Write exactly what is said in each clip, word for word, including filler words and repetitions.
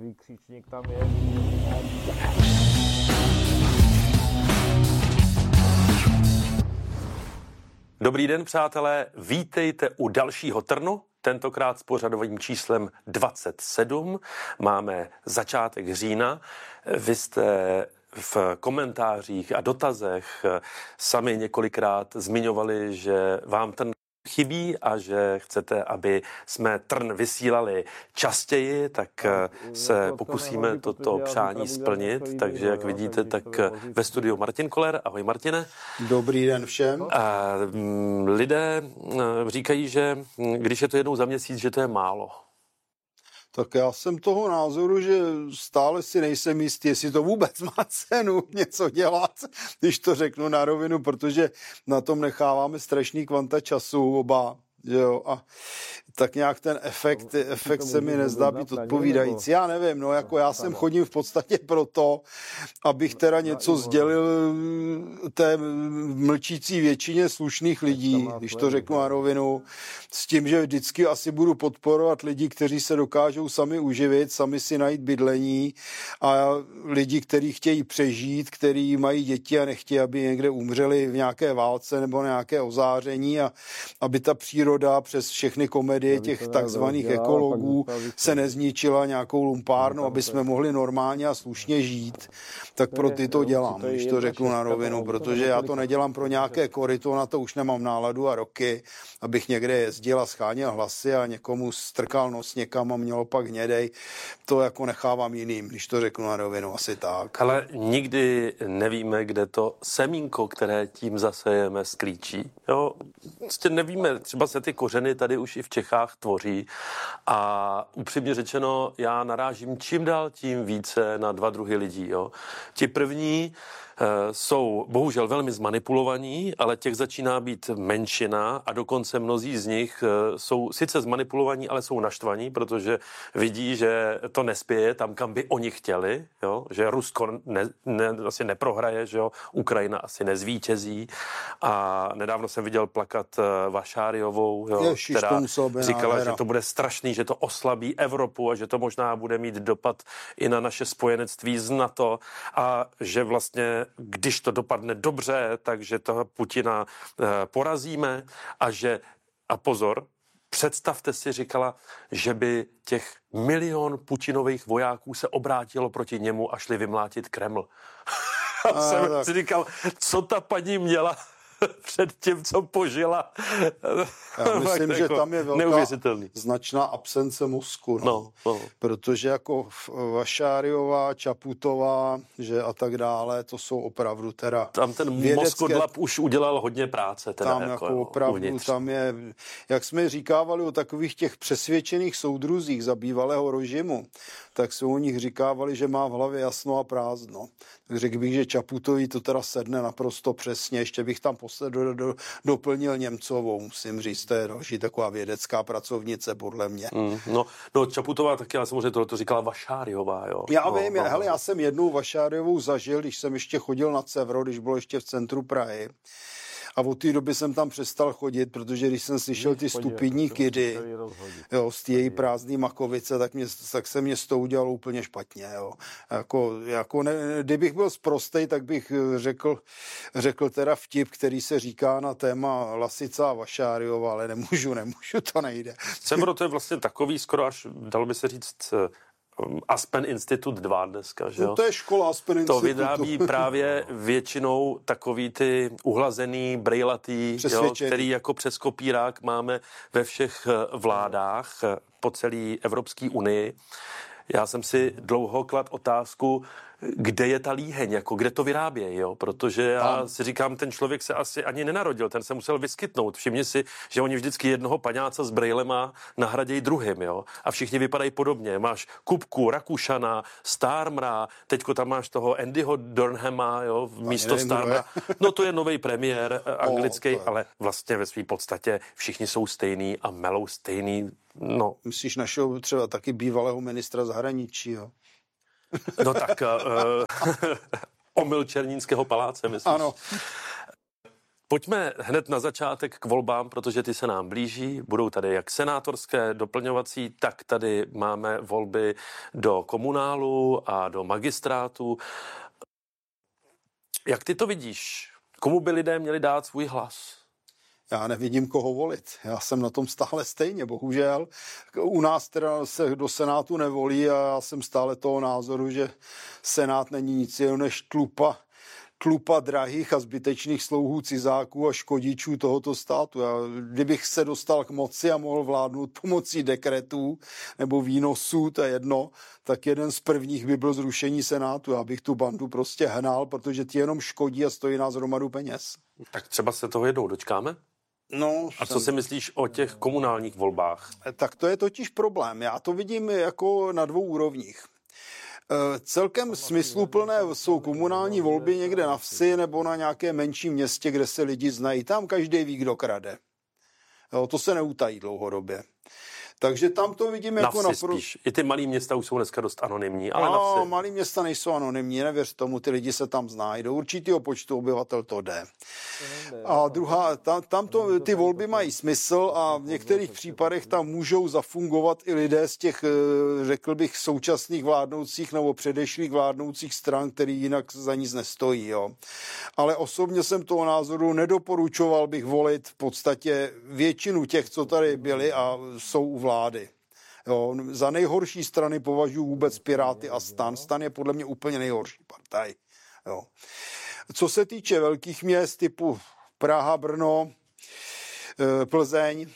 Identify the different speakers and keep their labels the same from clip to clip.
Speaker 1: nový křičník tam je.
Speaker 2: Dobrý den, přátelé, vítejte u dalšího Trnu, tentokrát s pořadovým číslem dvacet sedm. Máme začátek října. Vy jste v komentářích a dotazech sami několikrát zmiňovali, že vám ten chybí a že chcete, aby jsme Trn vysílali častěji, tak se pokusíme toto přání splnit. Takže, jak vidíte, tak ve studiu Martin Koller. Ahoj, Martine.
Speaker 3: Dobrý den všem.
Speaker 2: A lidé říkají, že když je to jednou za měsíc, že to je málo.
Speaker 3: Tak já jsem toho názoru, že stále si nejsem jistý, jestli to vůbec má cenu něco dělat, když to řeknu na rovinu, protože na tom necháváme strašný kvanta času oba. Jo, a tak nějak ten efekt, efekt se mi nezdá být odpovídající. Já nevím, no jako já jsem chodím v podstatě proto, abych teda něco sdělil té mlčící většině slušných lidí, když to řeknu na rovinu, s tím, že vždycky asi budu podporovat lidi, kteří se dokážou sami uživit, sami si najít bydlení a lidi, kteří chtějí přežít, kteří mají děti a nechtějí, aby někde umřeli v nějaké válce nebo nějaké ozáření a aby ta příroda přes všechny komedie těch takzvaných ekologů se nezničila nějakou lumpárnou, aby jsme mohli normálně a slušně žít, tak pro ty to dělám, když to řeknu na rovinu, protože já to nedělám pro nějaké koryto, na to už nemám náladu a roky, abych někde jezdil a scháněl hlasy a někomu strkal nos někam a mělo pak hnědej, to jako nechávám jiným, když to řeknu na rovinu, asi tak.
Speaker 2: Ale nikdy nevíme, kde to semínko, které tím zasejeme, sklíčí. Jo, prostě nevíme, třeba se ty kořeny tady už i v Čechách tvoří a upřímně řečeno, já narážím čím dál tím více na dva druhy lidí. Jo. Ti první jsou bohužel velmi zmanipulovaní, ale těch začíná být menšina a dokonce mnozí z nich jsou sice zmanipulovaní, ale jsou naštvaní, protože vidí, že to nespěje tam, kam by oni chtěli, jo? Že Rusko ne, ne, asi neprohraje, že jo? Ukrajina asi nezvítězí a nedávno jsem viděl plakat Vašáriovou, jo?
Speaker 3: Ježiš,
Speaker 2: která říkala,
Speaker 3: náhera.
Speaker 2: že to bude strašný, že to oslabí Evropu a že to možná bude mít dopad i na naše spojenectví z NATO a že vlastně když to dopadne dobře, takže toho Putina e, porazíme a že, a pozor, představte si, říkala, že by těch milion Putinových vojáků se obrátilo proti němu a šli vymlátit Kreml. A jsem si říkal, co ta paní měla před tím, co požila.
Speaker 3: Já myslím, že tam je velká značná absence mozku. No.
Speaker 2: No, no.
Speaker 3: Protože jako Vašáriová, Čaputová, že a tak dále, to jsou opravdu teda
Speaker 2: tam ten
Speaker 3: vědecké...
Speaker 2: mozkodlap už udělal hodně práce. Teda
Speaker 3: tam
Speaker 2: jako,
Speaker 3: jako
Speaker 2: jo,
Speaker 3: opravdu,
Speaker 2: uvnitř.
Speaker 3: tam je, jak jsme říkávali o takových těch přesvědčených soudruzích za bývalého režimu, tak se o nich říkávali, že má v hlavě jasno a prázdno. Tak řekl bych, že Čaputový to teda sedne naprosto přesně, ještě bych tam posled, do, do, doplnil Němcovou, musím říct, to je další taková vědecká pracovnice, podle mě.
Speaker 2: Mm, no, no, Čaputová taky, ale samozřejmě tohle to říkala Vašáriová, jo.
Speaker 3: Já
Speaker 2: no,
Speaker 3: vím,
Speaker 2: no,
Speaker 3: hele, já jsem jednou Vašáriovou zažil, když jsem ještě chodil na Cevro, když bylo ještě v centru Prahy. A od té doby jsem tam přestal chodit, protože když jsem slyšel ty stupidní kidy, jo, z té její prázdné makovice, tak, mě, tak se mě s tou udělalo úplně špatně. Jo. Jako, jako ne, kdybych byl sprostej, tak bych řekl, řekl teda vtip, který se říká na téma Lasica a Vašáriová, ale nemůžu, nemůžu, to nejde.
Speaker 2: Cemro to je vlastně takový skoro až, dalo by se říct, Aspen Institut dva dneska, že jo?
Speaker 3: No to je škola Aspen Institutu.
Speaker 2: To vyrábí právě většinou takový ty uhlazený, brejlatý, jo, který jako přes kopírák máme ve všech vládách po celé Evropské unii. Já jsem si dlouho kladl otázku, kde je ta líheň, jako kde to vyrábějí, jo? Protože já Tam. si říkám, ten člověk se asi ani nenarodil, ten se musel vyskytnout. Všimni si, že oni vždycky jednoho paňáca s brejlema nahradějí druhým, jo? A všichni vypadají podobně. Máš Kupku, Rakušana, Starmera, teďko tam máš toho Andyho Dornhama, jo? Místo Starmera. No to je nový premiér anglický, oh, ale vlastně ve své podstatě všichni jsou stejný a melou stejný. No.
Speaker 3: Myslíš našeho třeba taky bývalého ministra zahraničí, jo?
Speaker 2: No tak, uh, omyl Černínského paláce, myslíš?
Speaker 3: Ano.
Speaker 2: Pojďme hned na začátek k volbám, protože ty se nám blíží. Budou tady jak senátorské, doplňovací, tak tady máme volby do komunálu a do magistrátu. Jak ty to vidíš? Komu by lidé měli dát svůj hlas?
Speaker 3: Já nevidím, koho volit. Já jsem na tom stále stejně, bohužel. U nás teda se do Senátu nevolí a já jsem stále toho názoru, že Senát není nic jiného než tlupa, tlupa drahých a zbytečných slouhů cizáků a škodičů tohoto státu. Já, kdybych se dostal k moci a mohl vládnout pomocí dekretů nebo výnosů, to je jedno, tak jeden z prvních by byl zrušení Senátu. Já bych tu bandu prostě hnal, protože ti jenom škodí a stojí nás hromadu peněz.
Speaker 2: Tak třeba se toho jednou dočkáme?
Speaker 3: No,
Speaker 2: a co si myslíš o těch komunálních volbách?
Speaker 3: Tak to je totiž problém. Já to vidím jako na dvou úrovních. Celkem smysluplné jsou komunální volby někde na vsi nebo na nějakém menším městě, kde se lidi znají. Tam každý ví, kdo krade. Jo, to se neutají dlouhodobě. Takže tam to vidím jako
Speaker 2: na vsi spíš. I ty malý města už jsou dneska dost anonymní, ale
Speaker 3: no,
Speaker 2: na vsi.
Speaker 3: Malý města nejsou anonymní, nevěř tomu, ty lidi se tam znají. Do určitého počtu obyvatel to jde. A druhá, tam, tam to, ty volby mají smysl a v některých případech tam můžou zafungovat i lidé z těch, řekl bych, současných vládnoucích nebo předešlých vládnoucích stran, který jinak za nic nestojí. Jo. Ale osobně jsem toho názoru, nedoporučoval bych volit v podstatě většinu těch, co tady byli a jsou u vlády. Jo, za nejhorší strany považuji vůbec Piráty a Stan. Stan je podle mě úplně nejhorší partaj. Jo. Co se týče velkých měst typu Praha, Brno, Plzeň,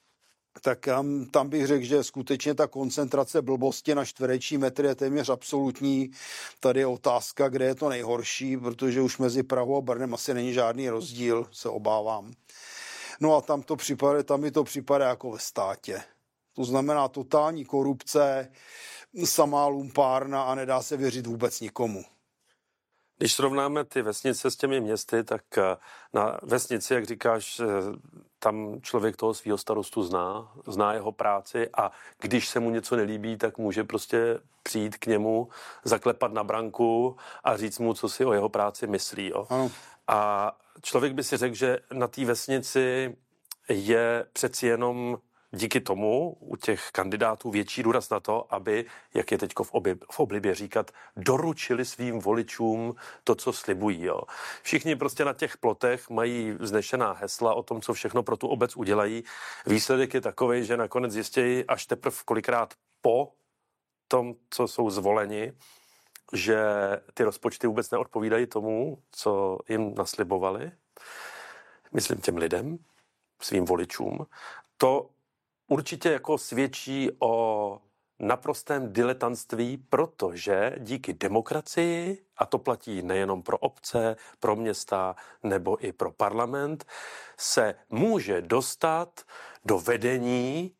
Speaker 3: tak tam, tam bych řekl, že skutečně ta koncentrace blbosti na čtvereční metr je téměř absolutní. Tady je otázka, kde je to nejhorší, protože už mezi Prahou a Brnem asi není žádný rozdíl, se obávám. No a tam, to připadá, tam mi to připadá jako ve státě. To znamená totální korupce, samá lumpárna a nedá se věřit vůbec nikomu.
Speaker 2: Když srovnáme ty vesnice s těmi městy, tak na vesnici, jak říkáš, tam člověk toho svého starostu zná, zná jeho práci a když se mu něco nelíbí, tak může prostě přijít k němu, zaklepat na branku a říct mu, co si o jeho práci myslí. Jo.
Speaker 3: Ano.
Speaker 2: A člověk by si řekl, že na té vesnici je přeci jenom díky tomu u těch kandidátů větší důraz na to, aby, jak je teď v, v oblibě říkat, doručili svým voličům to, co slibují. Jo. Všichni prostě na těch plotech mají vznešená hesla o tom, co všechno pro tu obec udělají. Výsledek je takový, že nakonec zjistějí až teprve kolikrát po tom, co jsou zvoleni, že ty rozpočty vůbec neodpovídají tomu, co jim naslibovali. Myslím těm lidem, svým voličům. To určitě jako svědčí o naprostém diletantství, protože díky demokracii, a to platí nejenom pro obce, pro města nebo i pro parlament, se může dostat do vedení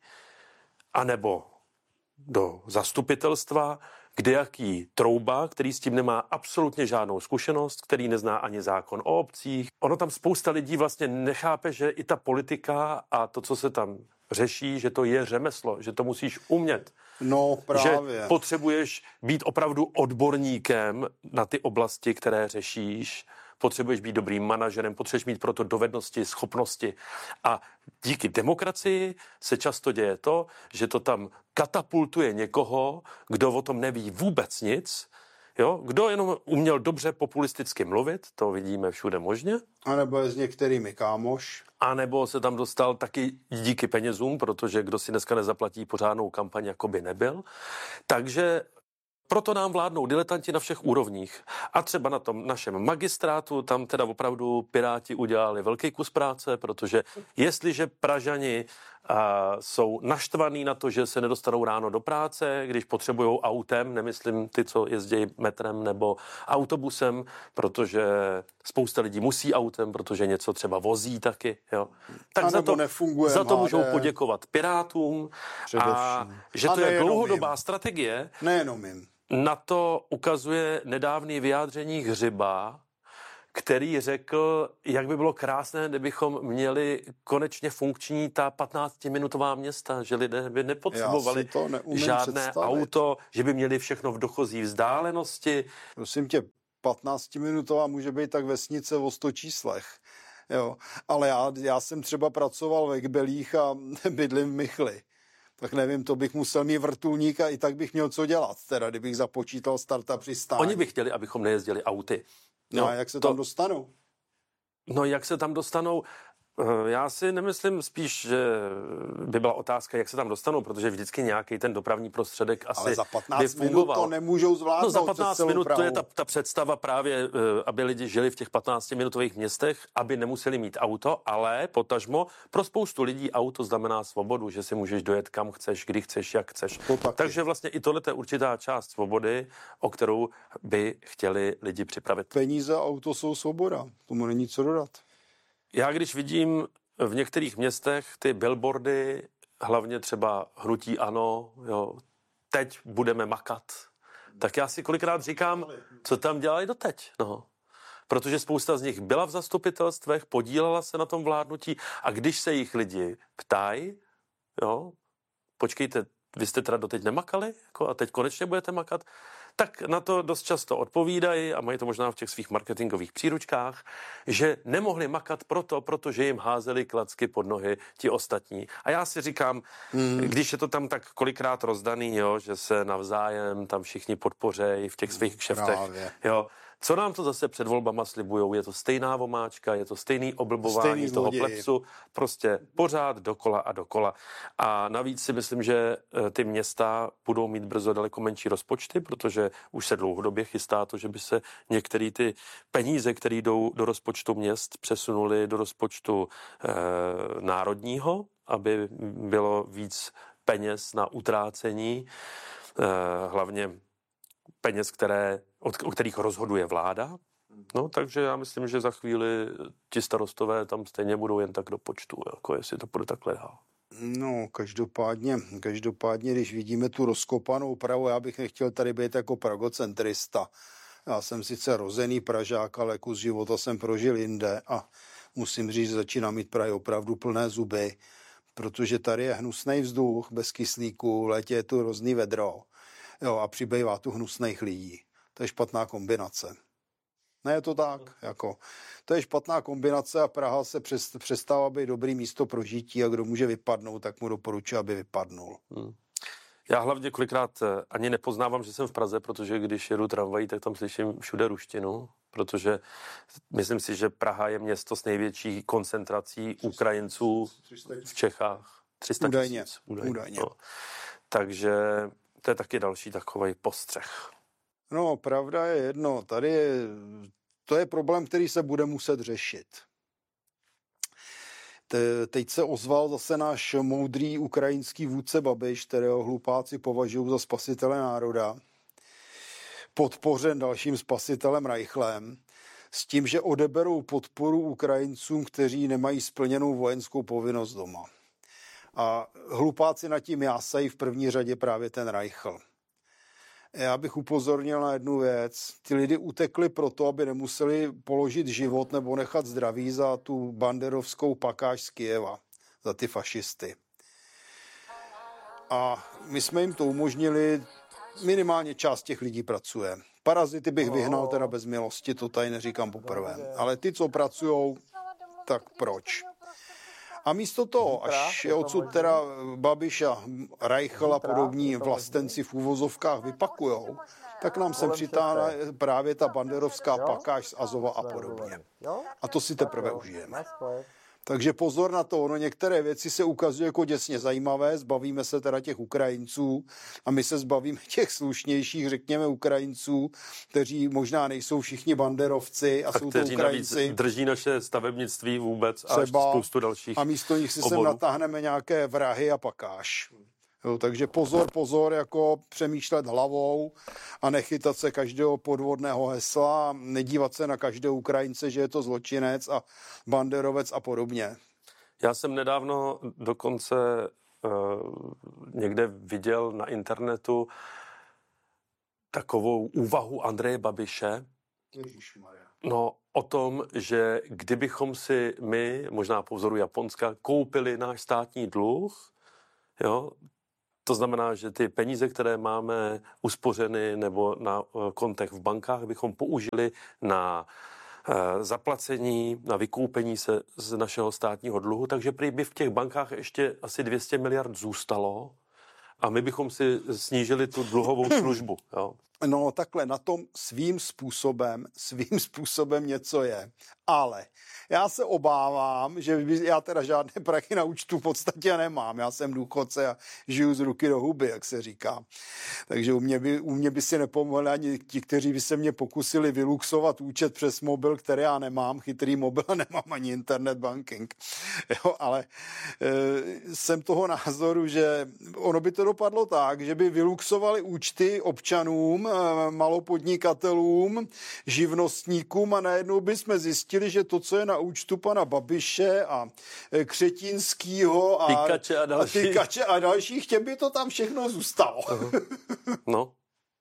Speaker 2: anebo do zastupitelstva kdejaký trouba, který s tím nemá absolutně žádnou zkušenost, který nezná ani zákon o obcích. Ono tam spousta lidí vlastně nechápe, že i ta politika a to, co se tam řeší, že to je řemeslo, že to musíš umět.
Speaker 3: No právě.
Speaker 2: Že potřebuješ být opravdu odborníkem na ty oblasti, které řešíš, potřebuješ být dobrým manažerem, potřebuješ mít proto dovednosti, schopnosti. A díky demokracii se často děje to, že to tam katapultuje někoho, kdo o tom neví vůbec nic, jo? Kdo jenom uměl dobře populisticky mluvit, to vidíme všude možně.
Speaker 3: A nebo je s některými kámoš.
Speaker 2: A nebo se tam dostal taky díky penězům, protože kdo si dneska nezaplatí pořádnou kampaň, jako by nebyl. Takže proto nám vládnou diletanti na všech úrovních. A třeba na tom našem magistrátu, tam teda opravdu Piráti udělali velký kus práce, protože jestliže Pražani a, jsou naštvaný na to, že se nedostanou ráno do práce, když potřebují autem, nemyslím ty, co jezdí metrem nebo autobusem, protože spousta lidí musí autem, protože něco třeba vozí taky. Jo. Tak za to, za to můžou poděkovat Pirátům a že to a je dlouhodobá jim. strategie.
Speaker 3: Nejenom jim.
Speaker 2: Na to ukazuje nedávný vyjádření Hřiba, který řekl, jak by bylo krásné, kdybychom měli konečně funkční ta patnáctiminutová města, že lidé by nepotřebovali žádné představit. auto, že by měli všechno v dochozí vzdálenosti.
Speaker 3: Prosím tě, patnáctiminutová může být tak vesnice o sto číslech. Jo. Ale já, já jsem třeba pracoval ve Kbelích a bydlím v Michli. Tak nevím, to bych musel mít vrtulník a i tak bych měl co dělat, teda kdybych započítal starta přistání.
Speaker 2: Oni by chtěli, abychom nejezdili auty.
Speaker 3: No, no a jak se to... tam dostanou?
Speaker 2: No jak se tam dostanou? Já si nemyslím spíš, že by byla otázka, jak se tam dostanou, protože vždycky nějaký ten dopravní prostředek asi
Speaker 3: ale za patnáct
Speaker 2: by fungoval.
Speaker 3: minut to nemůžou zvládnout.
Speaker 2: No za patnáct minut
Speaker 3: Prahu.
Speaker 2: To je ta, ta představa právě, aby lidi žili v těch patnáctiminutových městech, aby nemuseli mít auto, ale potažmo pro spoustu lidí auto znamená svobodu, že si můžeš dojet kam chceš, kdy chceš, jak chceš. Takže vlastně i tohle je určitá část svobody, o kterou by chtěli lidi připravit.
Speaker 3: Peníze a auto jsou svoboda, tomu není co dodat.
Speaker 2: Já když vidím v některých městech ty billboardy, hlavně třeba hnutí ANO, jo, teď budeme makat, tak já si kolikrát říkám, co tam dělají doteď. No. Protože spousta z nich byla v zastupitelstvech, podílela se na tom vládnutí a když se jich lidi ptají, jo, počkejte, vy jste teda doteď nemakali jako, a teď konečně budete makat, tak na to dost často odpovídají a mají to možná v těch svých marketingových příručkách, že nemohli makat proto, protože jim házeli klacky pod nohy ti ostatní. A já si říkám, mm. když je to tam tak kolikrát rozdaný, jo, že se navzájem tam všichni podpořejí v těch svých kšeftech, jo, co nám to zase před volbama slibujou? Je to stejná vomáčka, je to stejný oblbování stejný toho plepsu, prostě pořád dokola a dokola. A navíc si myslím, že ty města budou mít brzo daleko menší rozpočty, protože už se dlouhodobě chystá to, že by se některé ty peníze, které jdou do rozpočtu měst, přesunuly do rozpočtu eh, národního, aby bylo víc peněz na utrácení, eh, hlavně peněz, které, o kterých rozhoduje vláda. No, takže já myslím, že za chvíli ti starostové tam stejně budou jen tak do počtu, jako jestli to bude takhle dál.
Speaker 3: No, každopádně, každopádně, když vidíme tu rozkopanou Prahu, já bych nechtěl tady být jako pragocentrista. Já jsem sice rozený Pražák, ale kus života jsem prožil jinde a musím říct, že začínám mít Prahy opravdu plné zuby, protože tady je hnusný vzduch bez kyslíku, v létě je tu hrozný vedro. Jo, a přibývá tu hnusných lidí. To je špatná kombinace. Ne, je to tak. Jako, to je špatná kombinace a Praha se přestává být dobrý místo pro žití a kdo může vypadnout, tak mu doporučuji, aby vypadnul. Hmm.
Speaker 2: Já hlavně kolikrát ani nepoznávám, že jsem v Praze, protože když jedu tramvají, tak tam slyším všude ruštinu, protože myslím si, že Praha je město s největší koncentrací Ukrajinců v Čechách. tři sta tisíc. Údajně. Údajně. No. Takže to je taky další takový postřeh.
Speaker 3: No, pravda je jedno. Tady je, to je problém, který se bude muset řešit. Te, teď se ozval zase náš moudrý ukrajinský vůdce Babiš, kterého hlupáci považují za spasitele národa, podpořen dalším spasitelem Reichlem, s tím, že odeberou podporu Ukrajincům, kteří nemají splněnou vojenskou povinnost doma. A hlupáci nad tím jásají v první řadě právě ten Reichl. Já bych upozornil na jednu věc. Ty lidi utekli proto, aby nemuseli položit život nebo nechat zdraví za tu banderovskou pakáž z Kyjeva, za ty fašisty. A my jsme jim to umožnili, minimálně část těch lidí pracuje. Parazity bych vyhnal teda bez milosti, to tady neříkám poprvé. Ale ty, co pracujou, tak proč? A místo toho, až je odsud teda Babiš a Reichl a podobní vlastenci v úvozovkách vypakujou, tak nám sem přitáhne právě ta banderovská pakáž z Azova a podobně. A to si teprve užijeme. Takže pozor na to, ono některé věci se ukazují jako děsně zajímavé, zbavíme se teda těch Ukrajinců a my se zbavíme těch slušnějších, řekněme, Ukrajinců, kteří možná nejsou všichni banderovci a, a jsou to Ukrajinci.
Speaker 2: Drží naše stavebnictví vůbec a spoustu dalších.
Speaker 3: A místo nich si sem natáhneme nějaké vrahy a pakáž. Jo, takže pozor, pozor, jako přemýšlet hlavou a nechytat se každého podvodného hesla, nedívat se na každého Ukrajince, že je to zločinec a banderovec a podobně.
Speaker 2: Já jsem nedávno dokonce uh, někde viděl na internetu takovou úvahu Andreje Babiše,
Speaker 3: Ježišmarja.
Speaker 2: No, o tom, že kdybychom si my, možná po vzoru Japonska, koupili náš státní dluh, jo, to znamená, že ty peníze, které máme uspořeny nebo na kontech v bankách, bychom použili na zaplacení, na vykoupení se z našeho státního dluhu, takže prý by v těch bankách ještě asi dvě stě miliard zůstalo a my bychom si snížili tu dluhovou službu. Jo.
Speaker 3: No takhle na tom svým způsobem, svým způsobem něco je. Ale já se obávám, že já teda žádné prachy na účtu v podstatě nemám. Já jsem důchodce a žiju z ruky do huby, jak se říká. Takže u mě by, u mě by si nepomohli ani ti, kteří by se mě pokusili vyluxovat účet přes mobil, který já nemám, chytrý mobil a nemám ani internet banking. Jo, ale e, jsem toho názoru, že ono by to dopadlo tak, že by vyluxovali účty občanům, e, malopodnikatelům, živnostníkům a najednou bychom zjistili, že to, co je na účtu pana Babiše a Křetínskýho a
Speaker 2: Týkače a,
Speaker 3: a, týkače a dalších, těm by to tam všechno zůstalo. Uh-huh.
Speaker 2: No.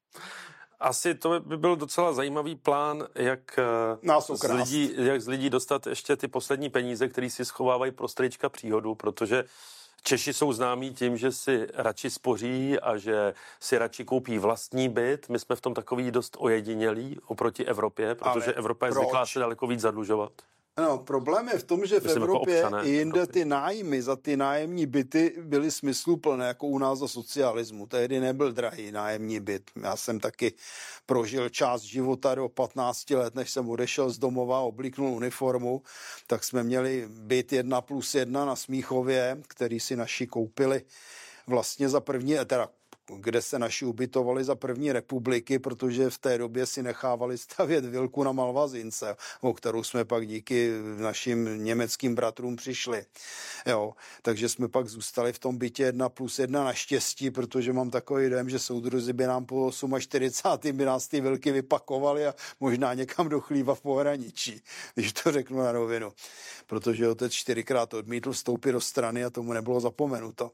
Speaker 2: Asi to by byl docela zajímavý plán, jak z, lidí, jak z lidí dostat ještě ty poslední peníze, které si schovávají pro strýčka příhodu, protože Češi jsou známí tím, že si radši spoří a že si radši koupí vlastní byt. My jsme v tom takový dost ojedinělí oproti Evropě, protože Ale Evropa je proč? zvyklá se daleko víc zadlužovat.
Speaker 3: No, problém je v tom, že v Myslím Evropě jako i jinde ty nájmy za ty nájemní byty byly smysluplné, jako u nás za socialismu. Tehdy nebyl drahý nájemní byt. Já jsem taky prožil část života do patnácti let, než jsem odešel z domova, oblíknul uniformu, tak jsme měli byt jedna plus jedna na Smíchově, který si naši koupili vlastně za první, teda kde se naši ubytovali za první republiky, protože v té době si nechávali stavět vilku na Malvazince, o kterou jsme pak díky našim německým bratrům přišli. Jo, takže jsme pak zůstali v tom bytě jedna plus jedna naštěstí, protože mám takový dojem, že soudruzi by nám po čtyřicátém osmém by nás ty vilky vypakovali a možná někam do chlíva v pohraničí, když to řeknu na rovinu. Protože otec čtyřikrát odmítl vstoupit do strany a tomu nebylo zapomenuto.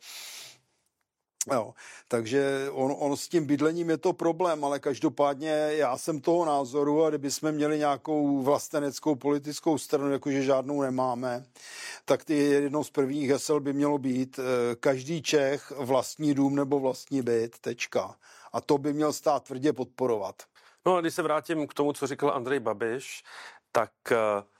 Speaker 3: Jo, takže on, on s tím bydlením je to problém, ale každopádně já jsem toho názoru a kdybychom měli nějakou vlasteneckou politickou stranu, jakože žádnou nemáme, tak ty jednou z prvních hesel by mělo být každý Čech vlastní dům nebo vlastní byt, tečka. A to by měl stát tvrdě podporovat.
Speaker 2: No a když se vrátím k tomu, co říkal Andrej Babiš, tak uh,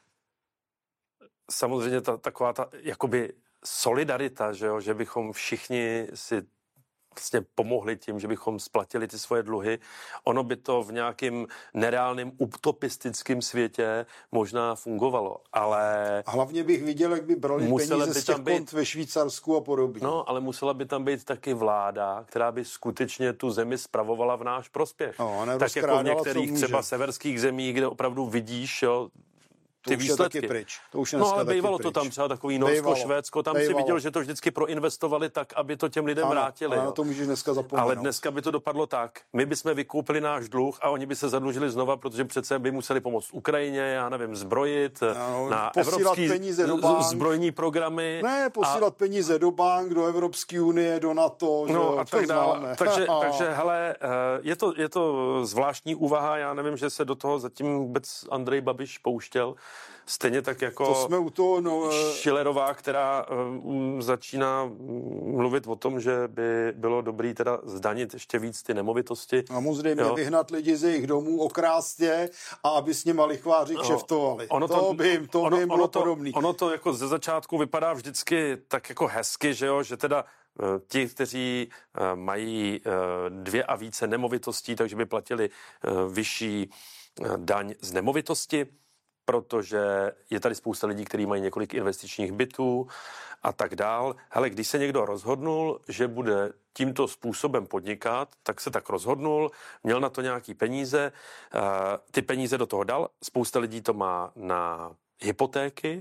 Speaker 2: samozřejmě ta, taková ta jakoby solidarita, že, jo, že bychom všichni si vlastně pomohli tím, že bychom splatili ty svoje dluhy. Ono by to v nějakým nereálným utopistickém světě možná fungovalo, ale...
Speaker 3: A hlavně bych viděl, jak by brali peníze by z těch být... kont ve Švýcarsku a podobně.
Speaker 2: No, ale musela by tam být taky vláda, která by skutečně tu zemi spravovala v náš prospěch.
Speaker 3: No,
Speaker 2: tak jako v některých třeba severských zemích, kde opravdu vidíš, jo, ty
Speaker 3: to
Speaker 2: výsledky.
Speaker 3: Je taky pryč. To už je
Speaker 2: no ale bývalo to tam třeba takový Norsko, Švédsko, tam bejvalo. Si viděl, že to vždycky proinvestovali tak, aby to těm lidem
Speaker 3: ano,
Speaker 2: vrátili.
Speaker 3: Ale na to můžeš dneska zapomenout.
Speaker 2: Ale dneska by to dopadlo tak. My bychom vykoupili náš dluh a oni by se zadlužili znova, protože přece by museli pomoct Ukrajině, já nevím, zbrojit no, na evropský zbrojní programy.
Speaker 3: Ne, posílat a... peníze do bank, do Evropské unie, do NATO.
Speaker 2: No
Speaker 3: že,
Speaker 2: a tak dále. takže, takže hele, je to, je to zvláštní úvaha, já nevím, že se do toho zatím vůbec Andrej Babiš pouštěl. Stejně tak jako
Speaker 3: to jsme u toho, no,
Speaker 2: Schillerová, která um, začíná mluvit o tom, že by bylo dobrý teda zdanit ještě víc ty nemovitosti.
Speaker 3: A samozřejmě vyhnat lidi ze jejich domů, okrást je a aby s nima lichváři kšeftovali. Ono to, to by jim, to ono, by jim bylo
Speaker 2: ono to,
Speaker 3: podobný.
Speaker 2: Ono to jako ze začátku vypadá vždycky tak jako hezky, že jo, že teda ti, kteří mají dvě a více nemovitostí, takže by platili vyšší daň z nemovitosti, protože je tady spousta lidí, kteří mají několik investičních bytů a tak dál. Hele, když se někdo rozhodnul, že bude tímto způsobem podnikat, tak se tak rozhodnul, měl na to nějaký peníze, ty peníze do toho dal, spousta lidí to má na hypotéky.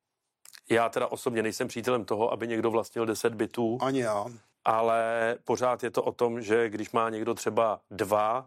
Speaker 2: Já teda osobně nejsem přítelem toho, aby někdo vlastnil deset bytů.
Speaker 3: Ani já.
Speaker 2: Ale pořád je to o tom, že když má někdo třeba dva,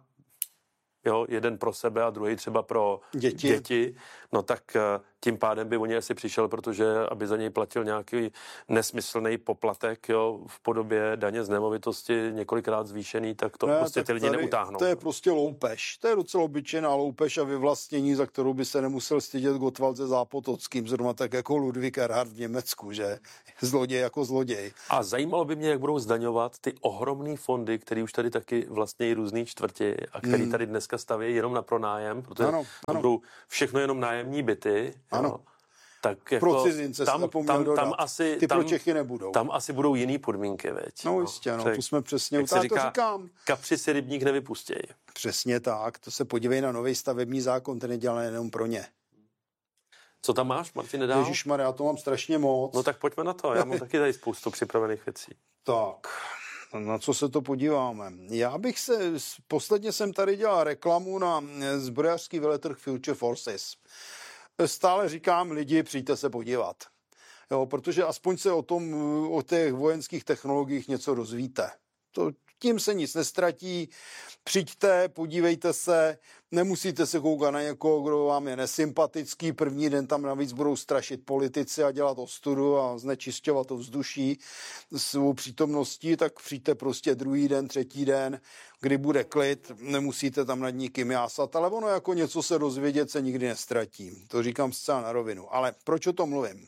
Speaker 2: jo, jeden pro sebe a druhý třeba pro děti. děti, no tak tím pádem by o něj asi přišel, protože aby za něj platil nějaký nesmyslný poplatek, jo, v podobě daně z nemovitosti několikrát zvýšený, tak to ne, prostě tak ty lidi neutáhnou.
Speaker 3: To je prostě loupež. To je docela obyčejná loupež a vyvlastnění, za kterou by se nemusel stydět Gottwald se Zápotockým, zrovna tak jako Ludwig Erhard v Německu, že? Zloděj jako zloděj.
Speaker 2: A zajímalo by mě, jak budou zdaňovat ty ohromné fondy, které už tady taky vlastní různý čtvrti a který hmm. tady dneska staví jenom na pronájem, protože ano, ano. budou všechno jenom nájemní nájemní byty,
Speaker 3: ano.
Speaker 2: Jo, tak jako
Speaker 3: pro cizince
Speaker 2: tam, tam, tam asi,
Speaker 3: ty
Speaker 2: tam,
Speaker 3: pro Čechy nebudou.
Speaker 2: Tam asi budou jiný podmínky, veď.
Speaker 3: No jistě, no,
Speaker 2: tak,
Speaker 3: tu jsme přesně,
Speaker 2: jak se říká,
Speaker 3: to říkám.
Speaker 2: Kapři si rybník nevypustějí.
Speaker 3: Přesně tak, to se podívej na nový stavební zákon, ten je dělaný jenom pro ně.
Speaker 2: Co tam máš, Martine, dál?
Speaker 3: Ježišmarja, já to mám strašně moc.
Speaker 2: No tak pojďme na to, já mám taky tady spoustu připravených věcí.
Speaker 3: Tak, na co se to podíváme? Já bych se, posledně jsem tady dělal reklamu na zbrojařský veletrh Future Forces. Stále říkám lidi, přijďte se podívat. Jo, protože aspoň se o tom, o těch vojenských technologiích něco dozvíte. To, tím se nic nestratí. Přijďte, podívejte se, nemusíte se koukat na někoho, kdo vám je nesympatický. První den tam navíc budou strašit politici a dělat ostudu a znečišťovat to vzduší svou přítomností, tak přijďte prostě druhý den, třetí den, kdy bude klid, nemusíte tam nad nikým jásat, ale ono jako něco se dozvědět se nikdy nestratí. To říkám zcela na rovinu. Ale proč o tom mluvím?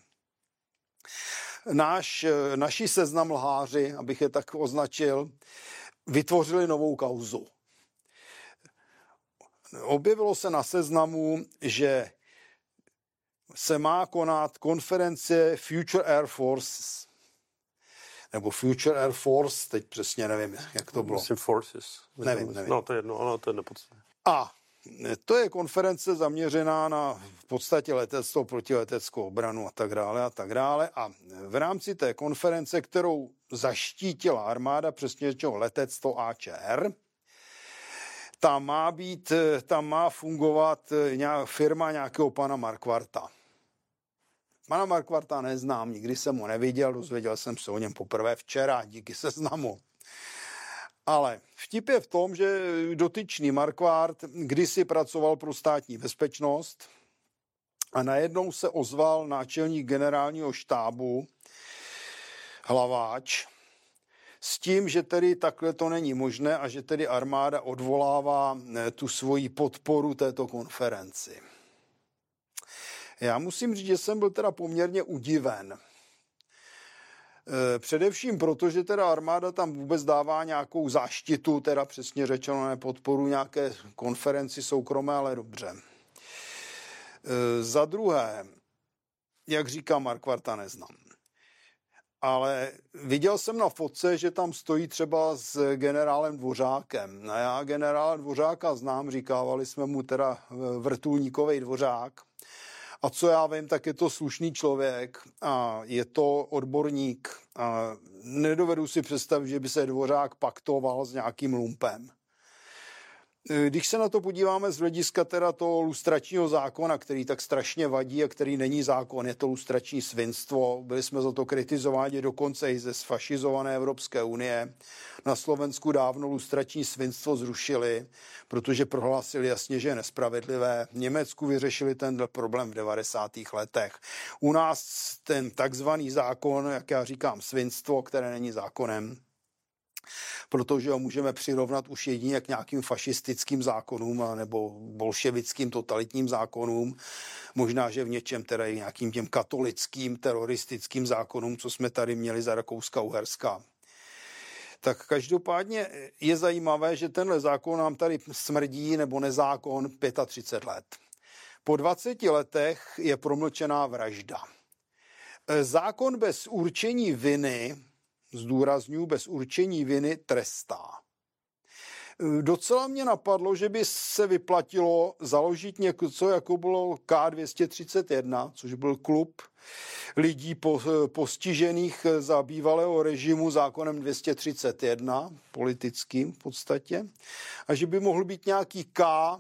Speaker 3: Náš, naši seznam lháři, abych je tak označil, vytvořili novou kauzu. Objevilo se na seznamu, že se má konat konference Future Air Force, nebo Future Air Force, teď přesně nevím, jak to bylo.
Speaker 2: Myslím Forces.
Speaker 3: Nevím, nevím.
Speaker 2: No to je jedno, ale to je nepodstatné.
Speaker 3: A to je konference zaměřená na v podstatě letectvo, protileteckou obranu a tak dále a tak dále. A v rámci té konference, kterou zaštítila armáda, přesně řečeno letectvo A Č R, tam má být, tam má fungovat nějak, firma nějakého pana Markvarta. Pana Markvarta neznám, nikdy jsem ho neviděl, dozvěděl jsem se o něm poprvé včera, díky seznamu. Ale vtip je v tom, že dotyčný Markvart kdysi pracoval pro státní bezpečnost a najednou se ozval náčelník generálního štábu Hlaváč s tím, že tedy takhle to není možné a že tedy armáda odvolává tu svoji podporu této konferenci. Já musím říct, že jsem byl teda poměrně udiven. Především proto, že teda armáda tam vůbec dává nějakou záštitu, teda přesně řečeno nepodporu nějaké konferenci soukromé, ale dobře. Za druhé, jak říká Markvarta, neznám. Ale viděl jsem na fotce, že tam stojí třeba s generálem Dvořákem. A já generála Dvořáka znám, říkávali jsme mu teda vrtulníkovej Dvořák. A co já vím, tak je to slušný člověk a je to odborník. A nedovedu si představit, že by se Dvořák paktoval s nějakým lumpem. Když se na to podíváme z hlediska teda toho lustračního zákona, který tak strašně vadí a který není zákon, je to lustrační svinstvo. Byli jsme za to kritizováni dokonce i ze sfašizované Evropské unie. Na Slovensku dávno lustrační svinstvo zrušili, protože prohlásili jasně, že je nespravedlivé. V Německu vyřešili tenhle problém v devadesátých letech. U nás ten takzvaný zákon, jak já říkám, svinstvo, které není zákonem, protože ho můžeme přirovnat už jedině k nějakým fašistickým zákonům nebo bolševickým totalitním zákonům, možná, že v něčem teda i nějakým těm katolickým teroristickým zákonům, co jsme tady měli za Rakouska-Uherska. Tak každopádně je zajímavé, že tenhle zákon nám tady smrdí, nebo nezákon, třicet pět let. Po dvaceti letech je promlčená vražda. Zákon bez určení viny, zdůrazňuji, bez určení viny trestá. Docela mě napadlo, že by se vyplatilo založit něco, jako bylo K dvě stě třicet jedna, což byl klub lidí postižených za bývalého režimu zákonem dvě stě třicet jedna, politickým v podstatě, a že by mohl být nějaký K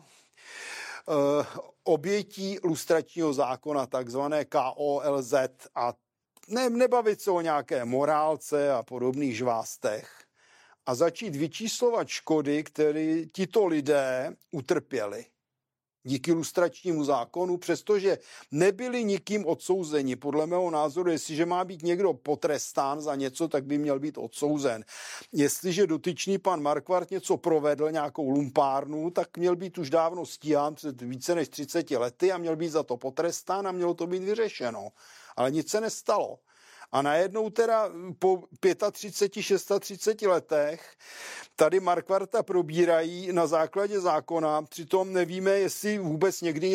Speaker 3: obětí lustračního zákona, takzvané K O L Z, a ne, nebavit se o nějaké morálce a podobných žvástech a začít vyčíslovat škody, které tito lidé utrpěli díky lustračnímu zákonu, přestože nebyli nikým odsouzeni. Podle mého názoru, jestliže má být někdo potrestán za něco, tak by měl být odsouzen. Jestliže dotyčný pan Markvart něco provedl, nějakou lumpárnu, tak měl být už dávno stíhán před více než třiceti lety a měl být za to potrestán a mělo to být vyřešeno. Ale nic se nestalo. A najednou teda po třiceti pěti, třiceti šesti letech tady Markvarta probírají na základě zákona, přitom nevíme, jestli vůbec někdy